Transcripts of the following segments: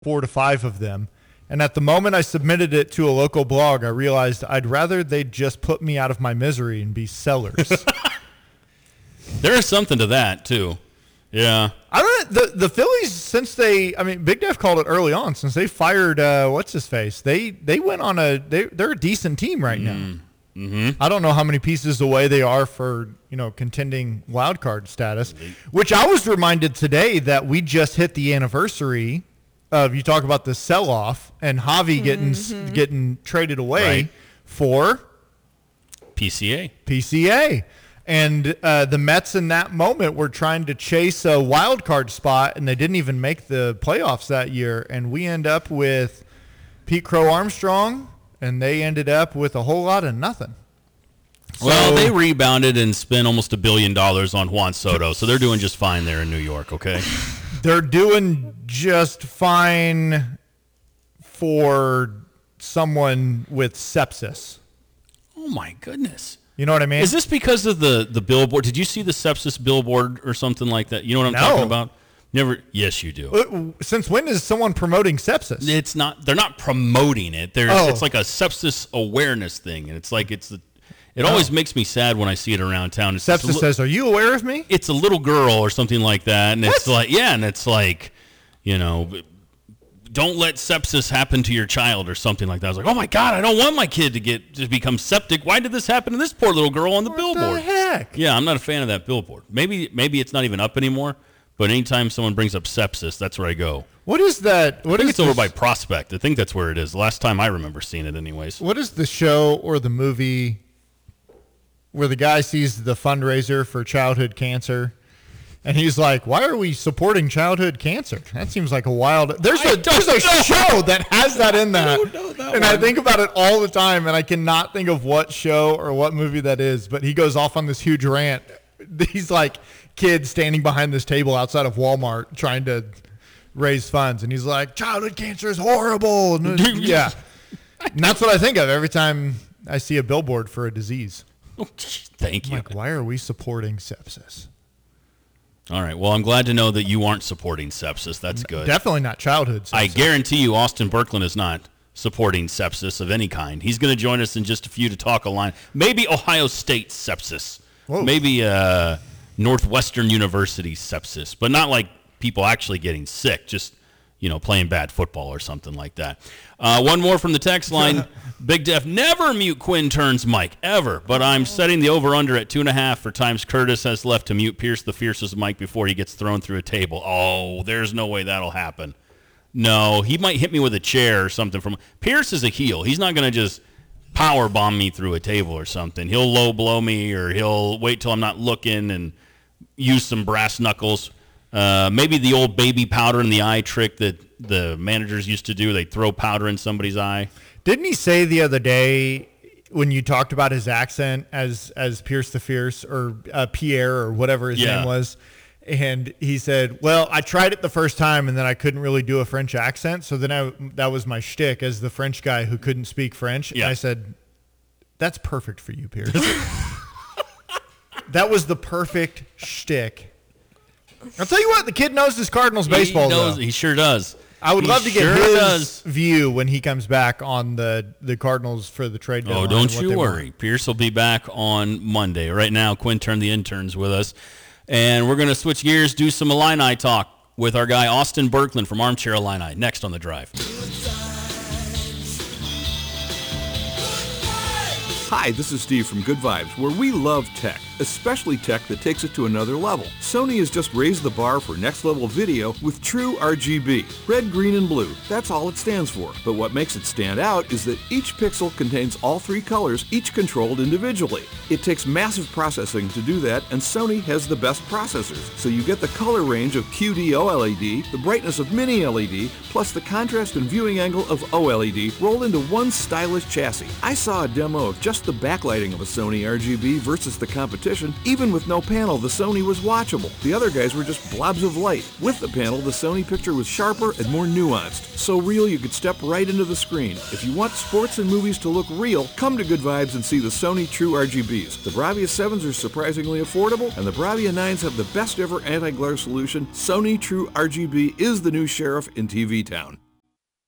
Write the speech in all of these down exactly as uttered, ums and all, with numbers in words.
four to five of them. And at the moment I submitted it to a local blog, I realized I'd rather they'd just put me out of my misery and be sellers. There is something to that, too. Yeah. I don't the the Phillies, since they, I mean, Big Def called it early on, since they fired, uh, what's his face, they, they went on a, they, they're a decent team right now. Mm-hmm. I don't know how many pieces away they are for, you know, contending wild card status, which I was reminded today that we just hit the anniversary of, you talk about the sell-off and Javi getting mm-hmm. getting traded away right. for P C A. P C A. And uh, the Mets in that moment were trying to chase a wild card spot, and they didn't even make the playoffs that year. And we end up with Pete Crow Armstrong, and they ended up with a whole lot of nothing. Well, so, they rebounded and spent almost a billion dollars on Juan Soto, so they're doing just fine there in New York, okay? They're doing just fine for someone with sepsis. Oh, my goodness. You know what I mean? Is this because of the, the billboard? Did you see the sepsis billboard or something like that? You know what I'm no. talking about? Never. Yes, you do. Since when is someone promoting sepsis? It's not. They're not promoting it. There's. Oh. It's like a sepsis awareness thing, and it's like it's the. It always oh. makes me sad when I see it around town. It's sepsis li- says, "Are you aware of me?" It's a little girl or something like that, and what? it's like, yeah, and it's like, you know, don't let sepsis happen to your child or something like that. I was like, oh my God, I don't want my kid to get to become septic. Why did this happen to this poor little girl on the what billboard? The heck? Yeah, I'm not a fan of that billboard. Maybe maybe it's not even up anymore. But anytime someone brings up sepsis, that's where I go. What is that? What I think is it's over this? by Prospect. I think that's where it is. The last time I remember seeing it anyways. What is the show or the movie where the guy sees the fundraiser for childhood cancer and he's like, why are we supporting childhood cancer? That seems like a wild... There's a, there's a show that has that in that. I don't know that and one. I think about it all the time, and I cannot think of what show or what movie that is, but he goes off on this huge rant. He's like kids standing behind this table outside of Walmart trying to raise funds, and he's like, childhood cancer is horrible. And yeah. And that's what I think of every time I see a billboard for a disease. Thank you. I'm like, why are we supporting sepsis? All right. Well, I'm glad to know that you aren't supporting sepsis. That's good. Definitely not childhood sepsis. I guarantee you Austin Berkland is not supporting sepsis of any kind. He's going to join us in just a few to talk a line. Maybe Ohio State sepsis. Whoa. Maybe uh, Northwestern University sepsis, but not like people actually getting sick, just, you know, playing bad football or something like that. Uh, one more from the text line. Big Def, never mute Quinn Turns mic, ever. But I'm setting the over-under at two and a half for times Curtis has left to mute Pierce the Fierce's mic before he gets thrown through a table. Oh, there's no way that'll happen. No, he might hit me with a chair or something. From Pierce is a heel. He's not going to just power bomb me through a table or something. He'll low blow me, or he'll wait till I'm not looking and use some brass knuckles. Uh, maybe the old baby powder in the eye trick that the managers used to do. They throw powder in somebody's eye. Didn't he say the other day when you talked about his accent as as Pierce the Fierce or uh, Pierre or whatever his Yeah. name was, and he said, well, I tried it the first time and then I couldn't really do a French accent, so then I, that was my shtick as the French guy who couldn't speak French. Yeah. And I said, that's perfect for you, Pierce. That was the perfect shtick. I'll tell you what, the kid knows his Cardinals baseball, he knows, though. He sure does. I would He love to get sure his does. view when he comes back on the, the Cardinals for the trade deadline. Oh, don't and what you they worry. want. Pierce will be back on Monday. Right now, Quinn turned the interns with us. And we're going to switch gears, do some Illini talk with our guy Austin Berkland from Armchair Illini. Next on The Drive. Hi, this is Steve from Good Vibes, where we love tech, especially tech that takes it to another level. Sony has just raised the bar for next-level video with True R G B. Red, green, and blue. That's all it stands for. But what makes it stand out is that each pixel contains all three colors, each controlled individually. It takes massive processing to do that, and Sony has the best processors. So you get the color range of Q D O L E D, the brightness of Mini L E D, plus the contrast and viewing angle of O L E D rolled into one stylish chassis. I saw a demo of just the backlighting of a Sony R G B versus the competition. Even with no panel, the Sony was watchable. The other guys were just blobs of light. With the panel, the Sony picture was sharper and more nuanced. So real you could step right into the screen. If you want sports and movies to look real, come to Good Vibes and see the Sony True R G Bs. The Bravia sevens are surprisingly affordable, and the Bravia nines have the best ever anti-glare solution. Sony True R G B is the new sheriff in T V town.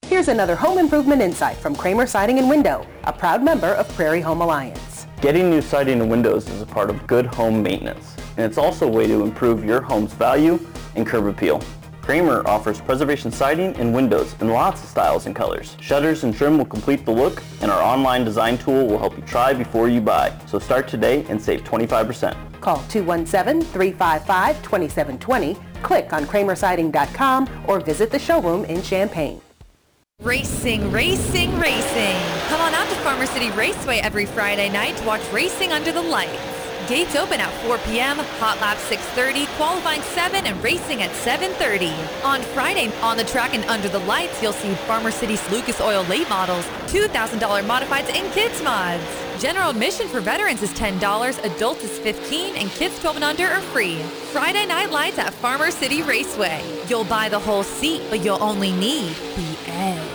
Here's another home improvement insight from Kramer Siding and Window, a proud member of Prairie Home Alliance. Getting new siding and windows is a part of good home maintenance, and it's also a way to improve your home's value and curb appeal. Kramer offers preservation siding and windows in lots of styles and colors. Shutters and trim will complete the look, and our online design tool will help you try before you buy. So start today and save twenty-five percent. Call two one seven, three five five, two seven two zero, click on kramer siding dot com, or visit the showroom in Champaign. Racing, racing, racing. Come on out to Farmer City Raceway every Friday night to watch Racing Under the Lights. Gates open at four p.m., hot lap six thirty, qualifying seven, and racing at seven thirty. On Friday, on the track and under the lights, you'll see Farmer City's Lucas Oil late models, two thousand dollars modifieds, and kids mods. General admission for veterans is ten dollars, adults is fifteen dollars, and kids twelve and under are free. Friday night lights at Farmer City Raceway. You'll buy the whole seat, but you'll only need the edge.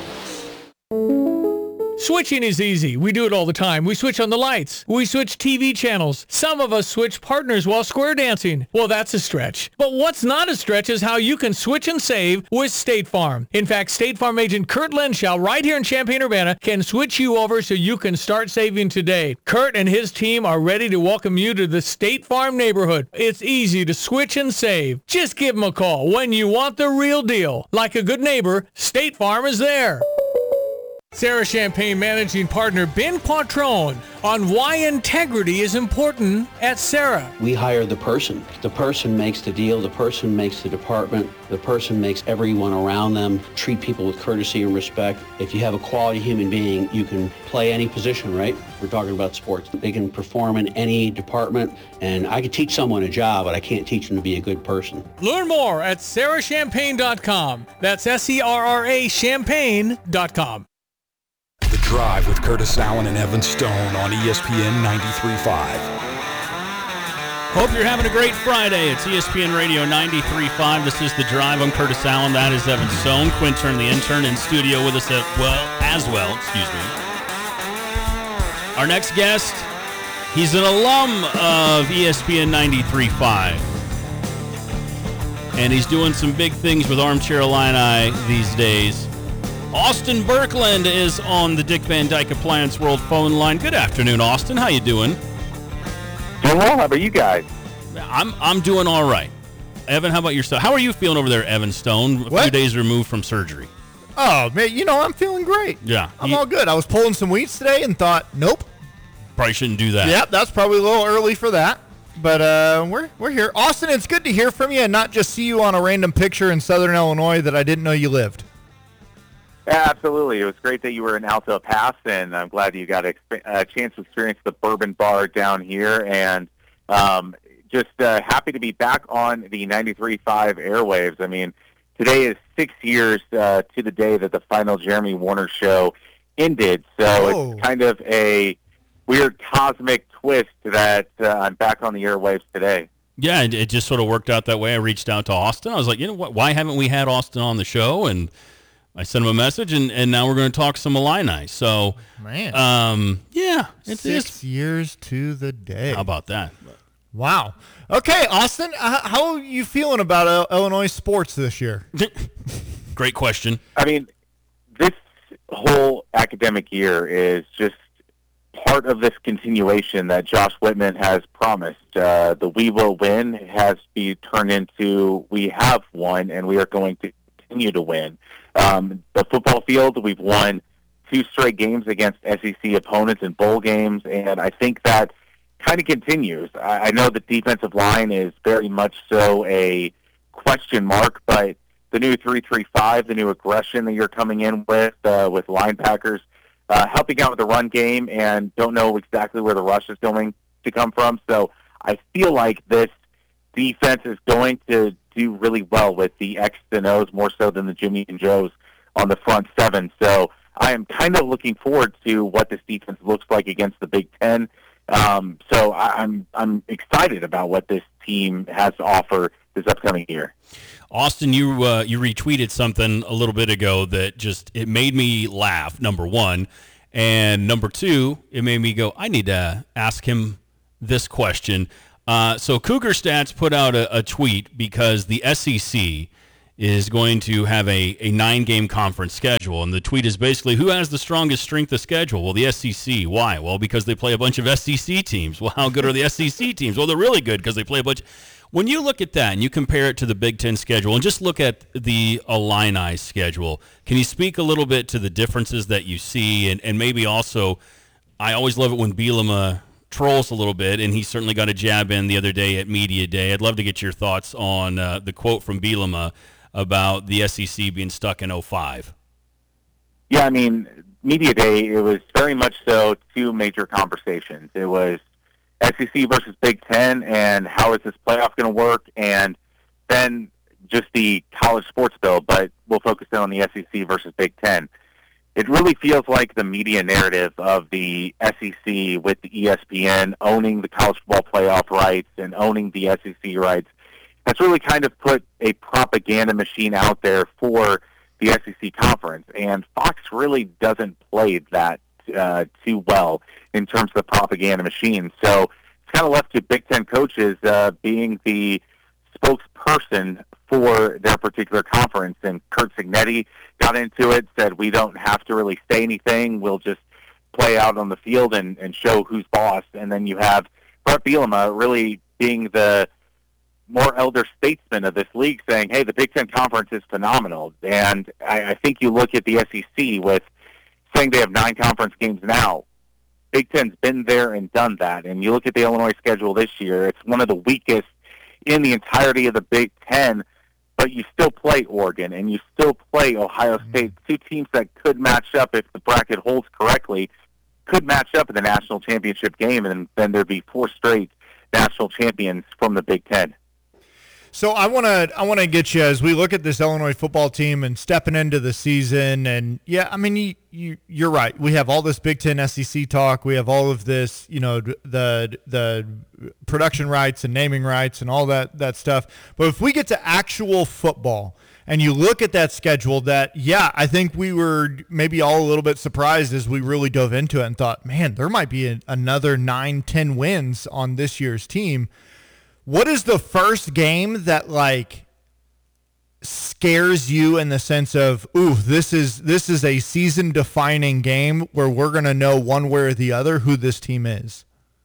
Switching is easy. We do it all the time. We switch on the lights. We switch T V channels. Some of us switch partners while square dancing. Well, that's a stretch. But what's not a stretch is how you can switch and save with State Farm. In fact, State Farm agent Kurt Lenschow right here in Champaign-Urbana can switch you over so you can start saving today. Kurt and his team are ready to welcome you to the State Farm neighborhood. It's easy to switch and save. Just give them a call when you want the real deal. Like a good neighbor, State Farm is there. Sarah Champagne managing partner Ben Quattrone on why integrity is important at Sarah. We hire the person. The person makes the deal. The person makes the department. The person makes everyone around them treat people with courtesy and respect. If you have a quality human being, you can play any position, right? We're talking about sports. They can perform in any department, and I could teach someone a job, but I can't teach them to be a good person. Learn more at sarah champagne dot com. That's S E R R A champagne dot com. The Drive with Curtis Allen and Evan Stone on E S P N ninety-three point five. Hope you're having a great Friday. It's E S P N Radio ninety-three point five. This is The Drive. I'm Curtis Allen. That is Evan Stone. Quintern, the intern, in studio with us at, well, as well. Excuse me. Our next guest, he's an alum of E S P N ninety-three point five. And he's doing some big things with Armchair Illini these days. Austin Berkland is on the Dick Van Dyke Appliance World phone line. Good afternoon, Austin. How you doing? Doing well. How about you guys? I'm I'm doing all right. Evan, how about yourself? How are you feeling over there, Evan Stone? A what? few days removed from surgery. Oh, man, you know, I'm feeling great. Yeah. I'm you, all good. I was pulling some weeds today and thought, nope. Probably shouldn't do that. Yep, that's probably a little early for that. But uh, we're we're here. Austin, it's good to hear from you and not just see you on a random picture in Southern Illinois that I didn't know you lived. Yeah, absolutely. It was great that you were in Alto Pass, and I'm glad you got a, a chance to experience the Bourbon Bar down here. And um, just uh, happy to be back on the ninety-three point five airwaves. I mean, today is six years uh, to the day that the final Jeremy Warner show ended. So oh. It's kind of a weird cosmic twist that uh, I'm back on the airwaves today. Yeah, it, it just sort of worked out that way. I reached out to Austin. I was like, you know what? Why haven't we had Austin on the show? And I sent him a message, and, and now we're going to talk some Illini. So, man, um, yeah, it's six just, years to the day. How about that? Wow. Okay, Austin, uh, how are you feeling about uh, Illinois sports this year? Great question. I mean, this whole academic year is just part of this continuation that Josh Whitman has promised. Uh, the We Will Win has be turned into We Have Won, and we are going to continue to win. Um, the football field, we've won two straight games against S E C opponents in bowl games, and I think that kind of continues. I, I know the defensive line is very much so a question mark, but the new three three five, the new aggression that you're coming in with, uh, with linebackers, uh, helping out with the run game, and don't know exactly where the rush is going to come from. So I feel like this defense is going to do really well with the X's and O's more so than the Jimmy and Joes on the front seven. So I am kind of looking forward to what this defense looks like against the Big Ten. Um, so I, I'm I'm excited about what this team has to offer this upcoming year. Austin, you uh, you retweeted something a little bit ago that just it made me laugh. Number one, and number two, it made me go, I need to ask him this question. Uh, so Cougar Stats put out a, a tweet because the S E C is going to have a, a nine-game conference schedule. And the tweet is basically, who has the strongest strength of schedule? Well, the S E C. Why? Well, because they play a bunch of S E C teams. Well, how good are the S E C teams? Well, they're really good because they play a bunch. When you look at that and you compare it to the Big Ten schedule and just look at the Illini schedule, can you speak a little bit to the differences that you see? And, and maybe also, I always love it when Bielema trolls a little bit, and he certainly got a jab in the other day at Media Day. I'd love to get your thoughts on uh, the quote from Bielema about the S E C being stuck in oh five. Yeah, I mean, Media Day, it was very much so two major conversations. It was S E C versus Big Ten, and how is this playoff going to work, and then just the college sports bill, but we'll focus in on the S E C versus Big Ten. It really feels like the media narrative of the S E C with the E S P N owning the college football playoff rights and owning the S E C rights has really kind of put a propaganda machine out there for the S E C conference, and Fox really doesn't play that uh, too well in terms of the propaganda machine. So it's kind of left to Big Ten coaches uh, being the spokesperson for their particular conference. And Curt Cignetti got into it, said we don't have to really say anything. We'll just play out on the field and, and show who's boss. And then you have Bret Bielema really being the more elder statesman of this league saying, hey, the Big Ten Conference is phenomenal. And I, I think you look at the S E C with saying they have nine conference games now. Big Ten's been there and done that. And you look at the Illinois schedule this year, it's one of the weakest in the entirety of the Big Ten, but you still play Oregon and you still play Ohio State, two teams that could match up if the bracket holds correctly, could match up in the national championship game, and then there'd be four straight national champions from the Big Ten. So I want to I want to get you, as we look at this Illinois football team and stepping into the season, and yeah, I mean you, you you're right. We have all this Big Ten S E C talk. We have all of this, you know, the the production rights and naming rights and all that that stuff. But if we get to actual football and you look at that schedule, that yeah, I think we were maybe all a little bit surprised as we really dove into it and thought, man, there might be a, another nine, ten wins on this year's team. What is the first game that like scares you in the sense of, ooh, this is this is a season defining game where we're going to know one way or the other who this team is?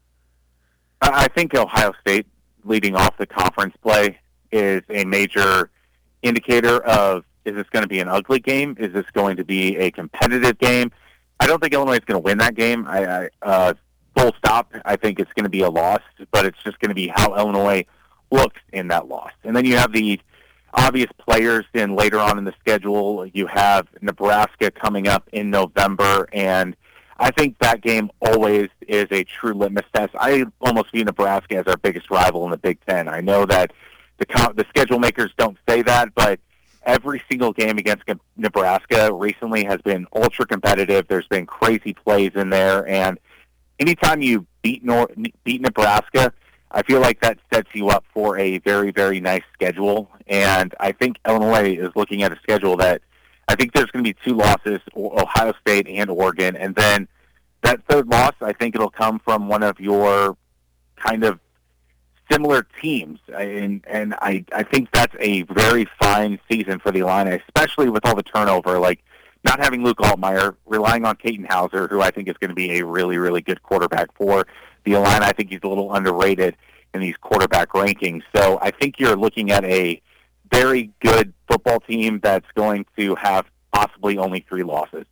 I think Ohio State leading off the conference play is a major indicator of, is this going to be an ugly game? Is this going to be a competitive game? I don't think Illinois is going to win that game. I, I uh, full stop. I think it's going to be a loss, but it's just going to be how Illinois looks in that loss. And then you have the obvious players in later on in the schedule. You have Nebraska coming up in November, and I think that game always is a true litmus test. I almost view Nebraska as our biggest rival in the Big Ten. I know that the the schedule makers don't say that, but every single game against Nebraska recently has been ultra competitive. There's been crazy plays in there, and anytime you beat Nor- beat Nebraska, I feel like that sets you up for a very, very nice schedule. And I think Illinois is looking at a schedule that I think there's going to be two losses, Ohio State and Oregon. And then that third loss, I think it'll come from one of your kind of similar teams. And, and I, I think that's a very fine season for the Illini, especially with all the turnover. Like, not having Luke Altmaier, relying on Katin Hauser, who I think is going to be a really, really good quarterback for the Illini. I think he's a little underrated in these quarterback rankings. So I think you're looking at a very good football team that's going to have possibly only three losses.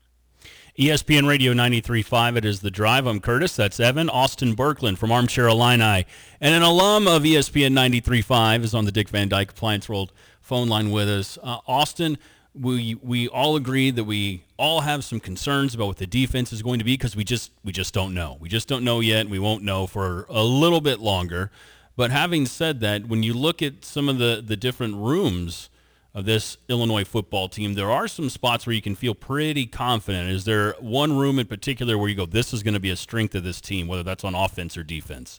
E S P N Radio ninety-three point five, it is The Drive. I'm Curtis. That's Evan. Austin Berkland from Armchair Illini. And an alum of E S P N ninety-three point five is on the Dick Van Dyke Appliance World phone line with us. Uh, Austin, We we all agree that we all have some concerns about what the defense is going to be because we just we just don't know. We just don't know yet, and we won't know for a little bit longer. But having said that, when you look at some of the, the different rooms of this Illinois football team, there are some spots where you can feel pretty confident. Is there one room in particular where you go, this is going to be a strength of this team, whether that's on offense or defense?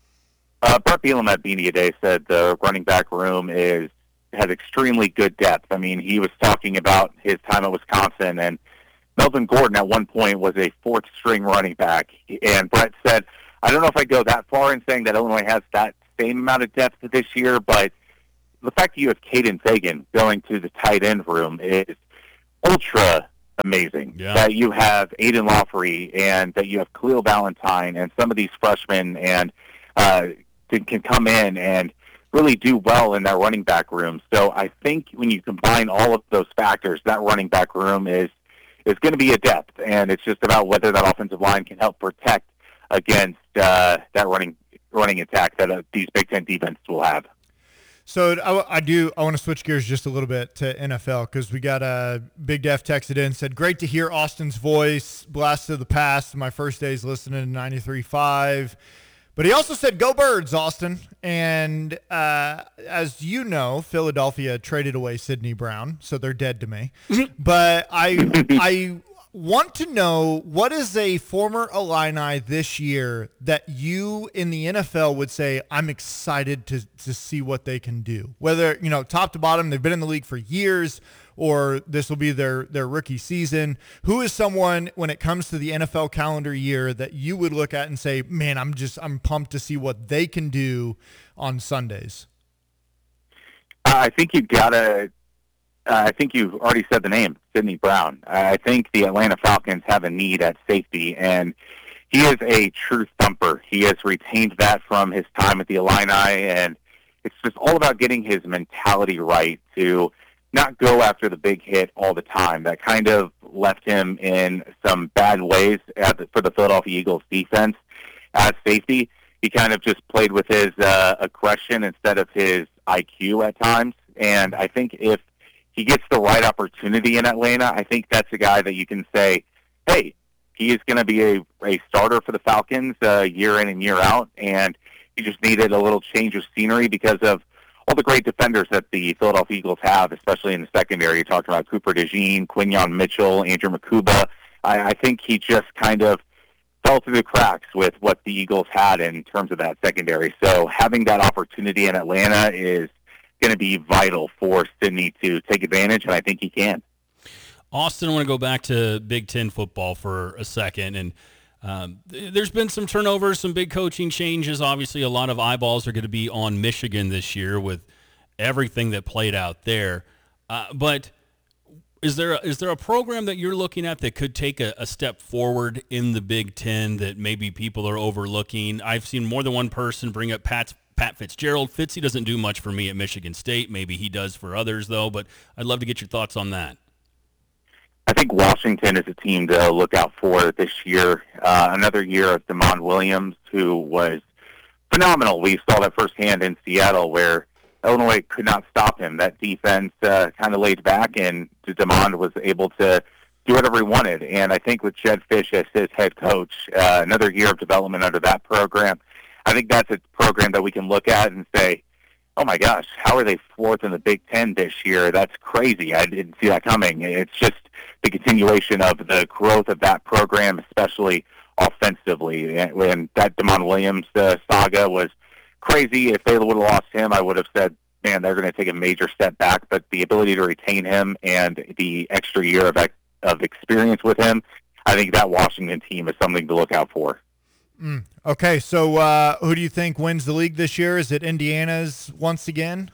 Uh, Bret Bielema at Media Day said the running back room is has extremely good depth. I mean, he was talking about his time at Wisconsin, and Melvin Gordon at one point was a fourth-string running back. And Bret said, I don't know if I go that far in saying that Illinois has that same amount of depth this year, but the fact that you have Caden Fagan going to the tight end room is ultra amazing. Yeah. That you have Aiden Lawfrey and that you have Khalil Valentine and some of these freshmen and uh, can, can come in and really do well in that running back room. So I think when you combine all of those factors, that running back room is is going to be a depth, and it's just about whether that offensive line can help protect against uh, that running running attack that uh, these Big Ten defenses will have. So I, I do. I want to switch gears just a little bit to N F L because we got a Big Def texted in, said, "Great to hear Austin's voice. Blast of the past. My first days listening to ninety-three point five." But he also said, "Go Birds, Austin." And uh, as you know, Philadelphia traded away Sidney Brown, so they're dead to me. But I I want to know, what is a former Illini this year that you in the N F L would say, I'm excited to to see what they can do? Whether, you know, top to bottom, they've been in the league for years, or this will be their, their rookie season. Who is someone, when it comes to the N F L calendar year, that you would look at and say, man, I'm just, I'm pumped to see what they can do on Sundays? I think you've got to, uh, I think you've already said the name, Sidney Brown. I think the Atlanta Falcons have a need at safety, and he is a true thumper. He has retained that from his time at the Illini, and it's just all about getting his mentality right to not go after the big hit all the time. That kind of left him in some bad ways at the, for the Philadelphia Eagles defense as safety. He kind of just played with his uh, aggression instead of his I Q at times. And I think if he gets the right opportunity in Atlanta, I think that's a guy that you can say, hey, he is going to be a, a starter for the Falcons uh, year in and year out. And he just needed a little change of scenery because of all the great defenders that the Philadelphia Eagles have, especially in the secondary. You talked about Cooper DeJean, Quinyon Mitchell, Andrew Makuba. I, I think he just kind of fell through the cracks with what the Eagles had in terms of that secondary. So having that opportunity in Atlanta is going to be vital for Sidney to take advantage, and I think he can. Austin, I want to go back to Big Ten football for a second. And um, th- there's been some turnovers, some big coaching changes. Obviously, a lot of eyeballs are going to be on Michigan this year with everything that played out there. Uh, but is there a, is there a program that you're looking at that could take a, a step forward in the Big Ten that maybe people are overlooking? I've seen more than one person bring up Pat's, Pat Fitzgerald. Fitzy doesn't do much for me at Michigan State. Maybe he does for others, though. But I'd love to get your thoughts on that. I think Washington is a team to look out for this year. Uh, another year of DeMond Williams, who was phenomenal. We saw that firsthand in Seattle, where Illinois could not stop him. That defense uh, kind of laid back, and DeMond was able to do whatever he wanted. And I think with Jed Fish as his head coach, uh, another year of development under that program, I think that's a program that we can look at and say, oh my gosh, how are they fourth in the Big Ten this year? That's crazy. I didn't see that coming. It's just the continuation of the growth of that program, especially offensively. And that DeMond Williams uh, saga was crazy. If they would have lost him, I would have said, man, they're going to take a major step back. But the ability to retain him and the extra year of of experience with him, I think that Washington team is something to look out for. Mm. Okay, so uh, who do you think wins the league this year? Is it Indiana's once again?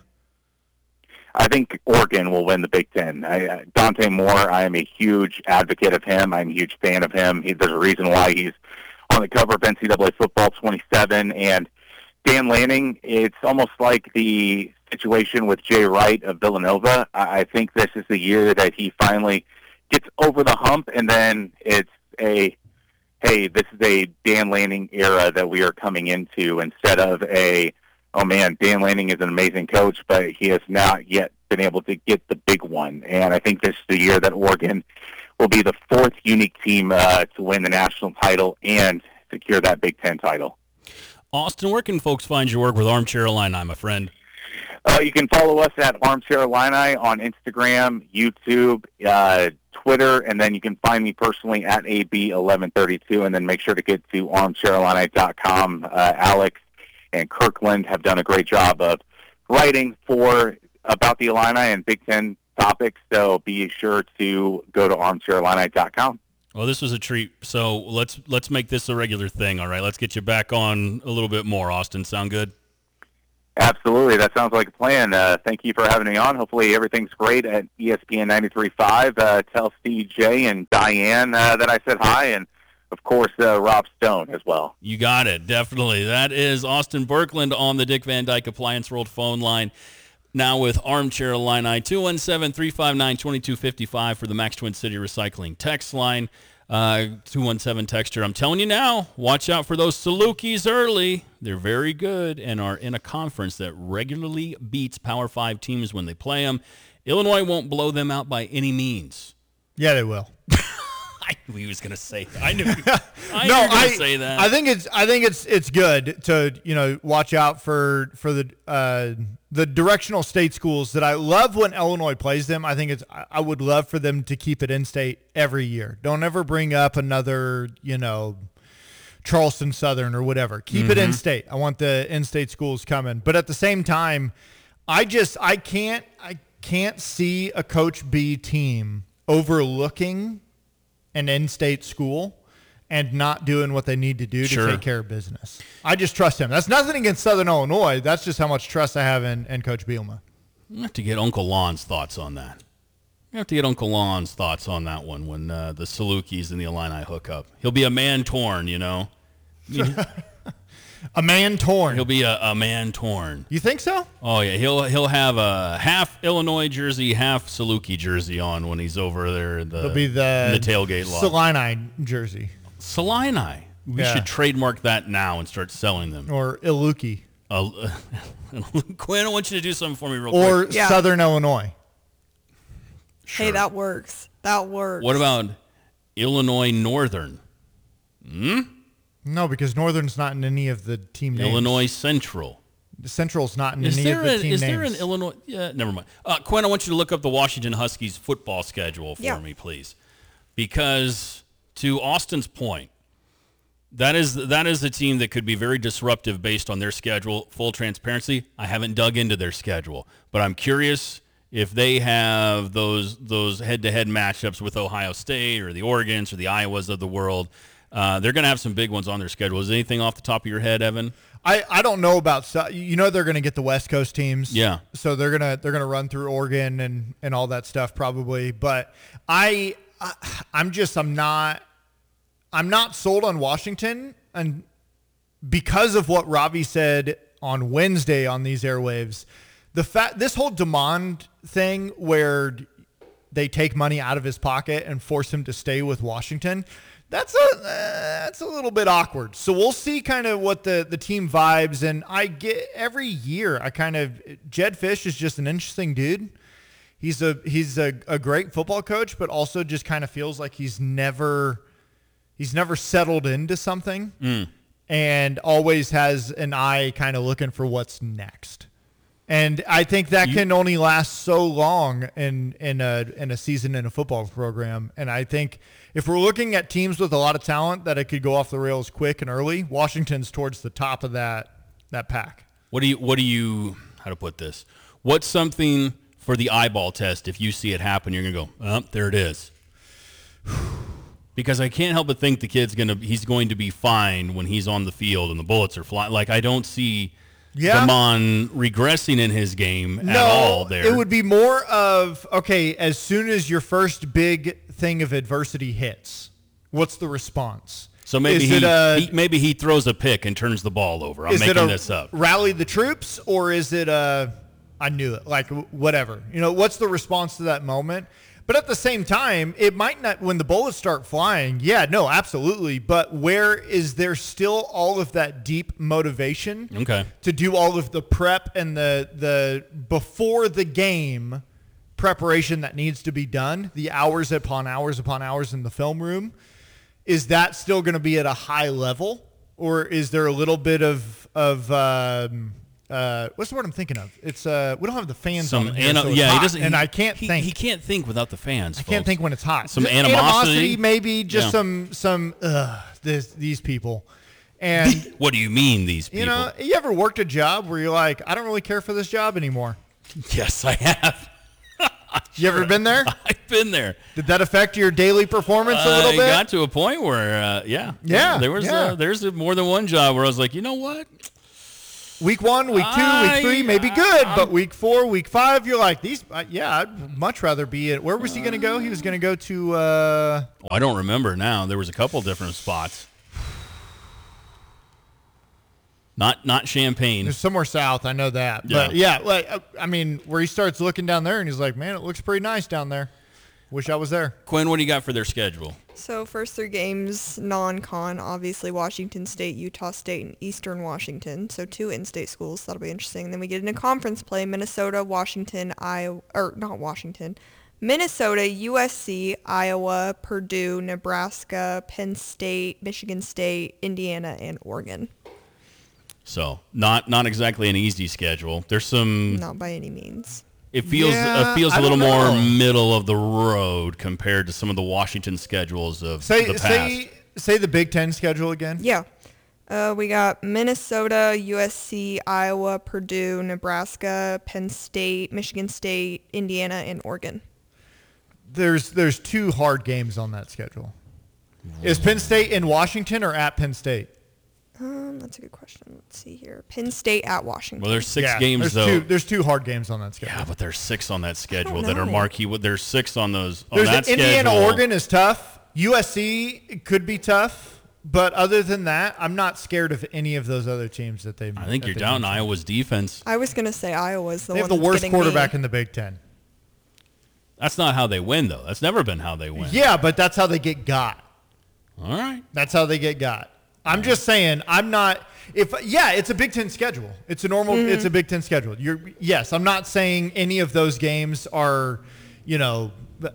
I think Oregon will win the Big Ten. I, Dante Moore, I am a huge advocate of him. I'm a huge fan of him. He, there's a reason why he's on the cover of N C double A Football twenty-seven. And Dan Lanning, it's almost like the situation with Jay Wright of Villanova. I, I think this is the year that he finally gets over the hump, and then it's a, hey, this is a Dan Lanning era that we are coming into instead of a, oh man, Dan Lanning is an amazing coach, but he has not yet been able to get the big one. And I think this is the year that Oregon will be the fourth unique team uh, to win the national title and secure that Big Ten title. Austin, where can folks find your work with Armchair Illini, my friend? Uh, you can follow us at Armchair Illini on Instagram, YouTube, uh, Twitter, and then you can find me personally at A B eleven thirty-two, and then make sure to get to armchair illini dot com. Uh, Alex and Kirkland have done a great job of writing for about the Illini and Big Ten topics, so be sure to go to armchair illini dot com. Well, this was a treat, so let's let's make this a regular thing, all right? Let's get you back on a little bit more, Austin. Sound good? Absolutely. That sounds like a plan. Uh, thank you for having me on. Hopefully everything's great at E S P N ninety-three point five. Uh, tell Steve J and Diane uh, that I said hi, and, of course, uh, Rob Stone as well. You got it, definitely. That is Austin Berkland on the Dick Van Dyke Appliance World phone line. Now with Armchair Illini, two one seven, three five nine, two two five five for the Max Twin City Recycling text line. Uh, two one seven texture. I'm telling you now, watch out for those Salukis early. They're very good and are in a conference that regularly beats Power Five teams when they play them. Illinois won't blow them out by any means. Yeah, they will. I knew he was going to say that. I knew. I no, knew he was I going to say that. I think it's. I think it's. It's good to you know watch out for for the uh, the directional state schools that I love when Illinois plays them. I think it's. I would love for them to keep it in state every year. Don't ever bring up another you know Charleston Southern or whatever. Keep mm-hmm. it in state. I want the in state schools coming. But at the same time, I just I can't I can't see a Coach B team overlooking an in-state school and not doing what they need to do to sure. take care of business. I just trust him. That's nothing against Southern Illinois. That's just how much trust I have in, in Coach Bielema. I have to get Uncle Lon's thoughts on that. I have to get Uncle Lon's thoughts on that one when uh, the Salukis and the Illini hook up. He'll be a man torn, you know. A man torn. He'll be a, a man torn. You think so? Oh yeah, he'll he'll have a half Illinois jersey, half Saluki jersey on when he's over there in the, It'll be the, in the tailgate lot. Salini jersey. Salini. We yeah. should trademark that now and start selling them. Or Iluki. Uh, Quinn, I want you to do something for me real or quick. Or yeah. Southern Illinois. Sure. Hey, that works. That works. What about Illinois Northern? Hmm? No, because Northern's not in any of the team names. Illinois Central. The Central's not in is any of the a, team is names. Is there an Illinois? Yeah, never mind. Uh, Quinn, I want you to look up the Washington Huskies football schedule for yeah. me, please. Because to Austin's point, that is that is a team that could be very disruptive based on their schedule. Full transparency, I haven't dug into their schedule, but I'm curious if they have those those head-to-head matchups with Ohio State or the Oregons or the Iowas of the world. Uh, they're going to have some big ones on their schedule. Is anything off the top of your head, Evan? I, I don't know about you know they're going to get the West Coast teams. Yeah. So they're going to they're going to run through Oregon and, and all that stuff probably, but I, I I'm just I'm not I'm not sold on Washington, and because of what Robbie said on Wednesday on these airwaves, the fact this whole demand thing where they take money out of his pocket and force him to stay with Washington. That's a uh, that's a little bit awkward. So we'll see kind of what the, the team vibes. And I get every year I kind of Jed Fish is just an interesting dude. He's a he's a, a great football coach, but also just kind of feels like he's never he's never settled into something, mm. and always has an eye kind of looking for what's next. And I think that you, can only last so long in in a in a season in a football program. And I think if we're looking at teams with a lot of talent that it could go off the rails quick and early, Washington's towards the top of that that pack. What do you what do you how to put this? What's something for the eyeball test if you see it happen, you're gonna go, oh, there it is. Because I can't help but think the kid's gonna he's going to be fine when he's on the field and the bullets are flying. Like I don't see Yeah. Damon regressing in his game no, at all there. It would be more of, okay, as soon as your first big thing of adversity hits, what's the response? So maybe is he, a, he maybe he throws a pick and turns the ball over. I'm is making it a this up. Rally the troops, or is it a, I knew it, like whatever. You know, what's the response to that moment? But at the same time, it might not, when the bullets start flying, yeah, no, absolutely. But where is there still all of that deep motivation okay. to do all of the prep and the the before the game preparation that needs to be done, the hours upon hours upon hours in the film room? Is that still going to be at a high level? Or is there a little bit of, of um, Uh, what's the word I'm thinking of? It's uh, we don't have the fans Some on it here, ana- so it's yeah, hot, he doesn't, and he, I can't he, think. He can't think without the fans. I folks. can't think when it's hot. Some Just animosity, maybe just yeah. some some uh, this, these people. And what do you mean these people? You know, you ever worked a job where you're like, I don't really care for this job anymore? Yes, I have. You ever been there? I've been there. Did that affect your daily performance a little I bit? I got to a point where, uh, yeah, yeah, there was yeah. Uh, there's more than one job where I was like, you know what? week one, week two, I, week three, maybe good, I'm, but week four, week five, you're like, these, uh, yeah, I'd much rather be at, where was he going to go? He was going to go to, uh, oh, I don't remember now. There was a couple different spots. Not not Champaign. There's somewhere south, I know that. Yeah. But yeah, like, I mean, where he starts looking down there and he's like, man, it looks pretty nice down there. Wish I was there. Quinn, what do you got for their schedule? So first three games, non-con, obviously Washington State, Utah State, and Eastern Washington. So two in-state schools. That'll be interesting. Then we get into conference play, Minnesota, Washington, Iowa, or not Washington, Minnesota, U S C, Iowa, Purdue, Nebraska, Penn State, Michigan State, Indiana, and Oregon. So not not exactly an easy schedule. There's some. Not by any means. It feels yeah, it feels I a little don't more know. middle of the road compared to some of the Washington schedules of Say, the past. say, say the Big Ten schedule again. Yeah. Uh, we got Minnesota, U S C, Iowa, Purdue, Nebraska, Penn State, Michigan State, Indiana, and Oregon. There's there's two hard games on that schedule. Is Penn State in Washington or at Penn State? Um, that's a good question. Let's see here. Penn State at Washington. Well, there's six Yeah, games there's though. Two, there's two hard games on that schedule. Yeah, but there's six on that schedule don't that are know. marquee. There's six on those. On There's that the Indiana, schedule. Oregon is tough. U S C could be tough, but other than that, I'm not scared of any of those other teams that they. I think that you're they down mentioned. Iowa's defense. I was gonna say Iowa's the They one have the that's worst getting quarterback me. in the Big Ten. That's not how they win, though. That's never been how they win. Yeah, but that's how they get got. All right. That's how they get got. I'm just saying, I'm not. If yeah, it's a Big Ten schedule. It's a normal. Mm-hmm. It's a Big Ten schedule. You're yes. I'm not saying any of those games are, you know,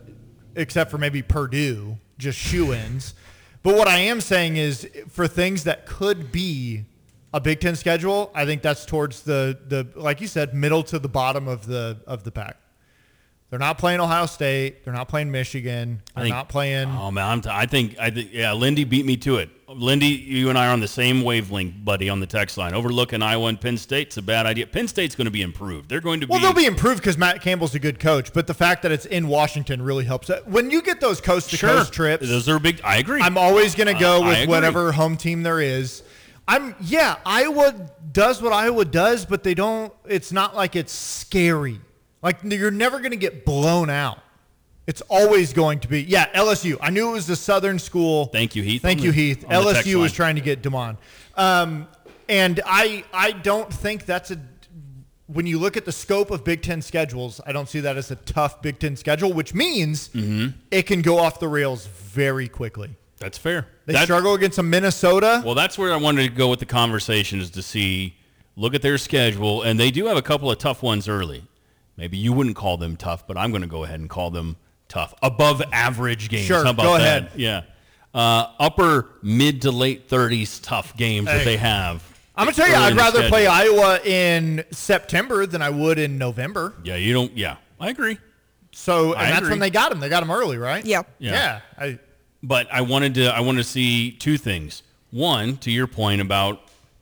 except for maybe Purdue, just shoe-ins. But what I am saying is, for things that could be a Big Ten schedule, I think that's towards the the like you said, middle to the bottom of the of the pack. They're not playing Ohio State. They're not playing Michigan. I They're think- not playing. Oh man, I'm t- I think I think yeah. Lindy beat me to it. Lindy, you and I are on the same wavelength, buddy, on the text line. Overlooking Iowa and Penn State's a bad idea. Penn State's going to be improved. They're going to Well, be. they'll be improved because Matt Campbell's a good coach, but the fact that it's in Washington really helps. When you get those coast-to-coast trips, Those are big. I agree. I'm always going to go Uh, I with agree. whatever home team there is. I'm yeah, Iowa does what Iowa does, but they don't. It's not like it's scary. Like you're never going to get blown out. It's always going to be yeah. L S U. I knew it was the Southern school. Thank you, Heath. Thank on you, the- Heath. on the text L S U was line. trying to get Damon, um, and I I don't think that's a. When you look at the scope of Big Ten schedules, I don't see that as a tough Big Ten schedule, which means Mm-hmm. it can go off the rails very quickly. That's fair. They That- struggle against a Minnesota. Well, that's where I wanted to go with the conversation is to see, look at their schedule, and they do have a couple of tough ones early. Maybe you wouldn't call them tough, but I'm going to go ahead and call them tough. Above average games. Sure, How about go that? ahead. Yeah. Uh, upper mid to late thirties tough games that Hey. they have. I'm gonna tell you, early I'd in the rather schedule. play Iowa in September than I would in November. Yeah, you don't. Yeah, I agree. So, and I that's agree. when they got him. They got him early, right? Yeah. Yeah. Yeah. I, But I wanted to I wanted to see two things. One, to your point about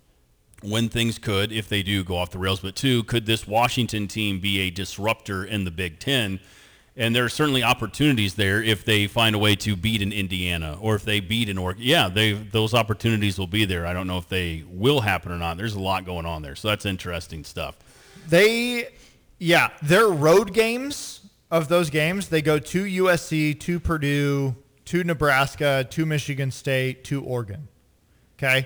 when things could, if they do go off the rails, but two, could this Washington team be a disruptor in the Big Ten? And there are certainly opportunities there if they find a way to beat an Indiana or if they beat an Oregon. Yeah, they those opportunities will be there. I don't know if they will happen or not. There's a lot going on there. So that's interesting stuff. They, yeah, their road games of those games, they go to U S C, to Purdue, to Nebraska, to Michigan State, to Oregon. Okay,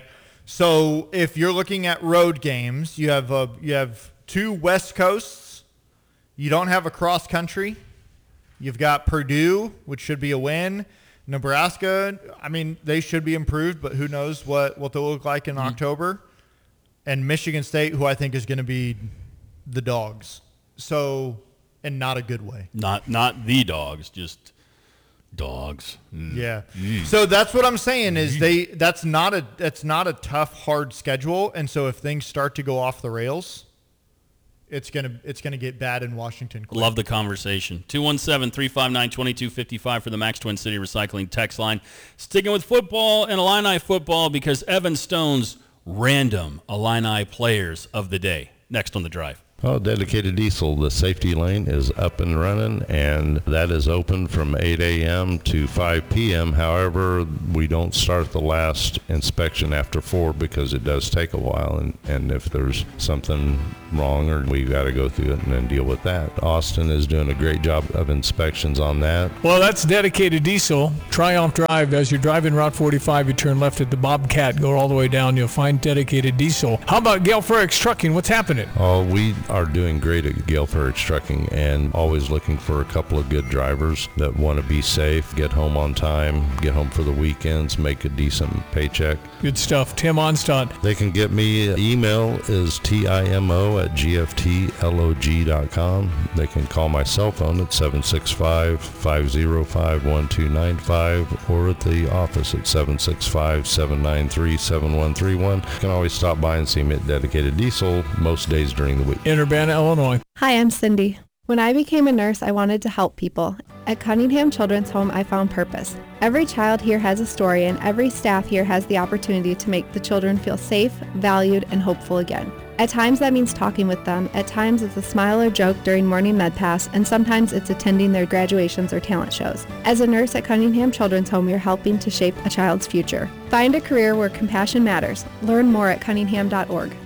so if you're looking at road games, you have a, you have two West Coasts. You don't have a cross country. You've got Purdue, which should be a win. Nebraska, I mean, they should be improved, but who knows what, what they'll look like in Mm-hmm. October. And Michigan State, who I think is going to be the dogs. So, in not a good way. Not not the dogs, just dogs. Mm. Yeah. Mm. So that's what I'm saying is they that's not a that's not a tough hard schedule, and so if things start to go off the rails, it's going to it's going to get bad in Washington quick. Love the conversation. two one seven, three five nine, two two five five for the Max Twin City Recycling text line. Sticking with football and Illini football because Evan Stone's random Illini players of the day. Next on The Drive. Oh, Dedicated Diesel, the safety lane is up and running, and that is open from eight a.m. to five p.m. However, we don't start the last inspection after four because it does take a while, and, and if there's something wrong, or we got to go through it and then deal with that. Austin is doing a great job of inspections on that. Well, that's Dedicated Diesel. Triumph Drive. As you're driving Route forty-five, you turn left at the Bobcat, go all the way down, you'll find Dedicated Diesel. How about Gale Ferrex Trucking? What's happening? Oh, we are doing great at Gale Ferrex Trucking, and always looking for a couple of good drivers that want to be safe, get home on time, get home for the weekends, make a decent paycheck. Good stuff. Tim Onstadt. They can get me. Email is timo at g f t log dot com. They can call my cell phone at seven six five, five oh five, one two nine five or at the office at seven six five, seven nine three, seven one three one. You can always stop by and see me at Dedicated Diesel most days during the week. In Urbana, Illinois. Hi, I'm Cindy. When I became a nurse, I wanted to help people. At Cunningham Children's Home, I found purpose. Every child here has a story, and every staff here has the opportunity to make the children feel safe, valued, and hopeful again. At times that means talking with them, at times it's a smile or joke during morning med pass, and sometimes it's attending their graduations or talent shows. As a nurse at Cunningham Children's Home, you're helping to shape a child's future. Find a career where compassion matters. Learn more at cunningham dot org.